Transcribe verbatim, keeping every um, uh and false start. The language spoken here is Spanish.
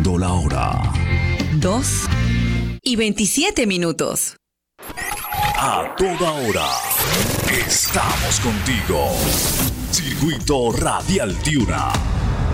Marcando la hora. Dos y veintisiete minutos. A toda hora. Estamos contigo. Circuito Radial Tiuna.